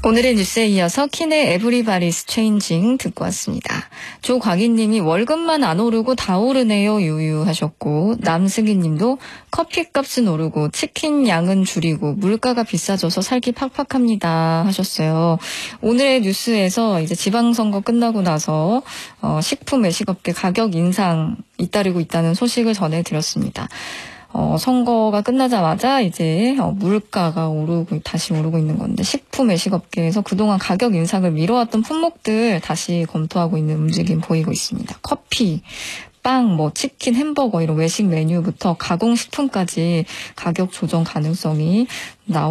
오늘의 뉴스에 이어서 킨의 Everybody's Changing 듣고 왔습니다. 조광희님이 월급만 안 오르고 다 오르네요 유유하셨고, 남승희님도 커피값은 오르고 치킨 양은 줄이고 물가가 비싸져서 살기 팍팍합니다 하셨어요. 오늘의 뉴스에서 이제 지방선거 끝나고 나서 식품 외식업계 가격 인상 잇따르고 있다는 소식을 전해드렸습니다. 선거가 끝나자마자 이제 물가가 다시 오르고 있는 건데, 식품 외식업계에서 그동안 가격 인상을 미뤄왔던 품목들 다시 검토하고 있는 움직임 보이고 있습니다. 커피, 빵, 치킨, 햄버거 이런 외식 메뉴부터 가공식품까지 가격 조정 가능성이